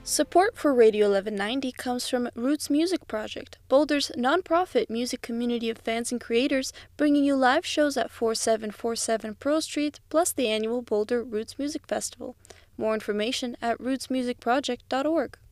Support for Radio 1190 comes from Roots Music Project, Boulder's nonprofit music community of fans and creators, bringing you live shows at 4747 Pearl Street, plus the annual Boulder Roots Music Festival. More information at rootsmusicproject.org.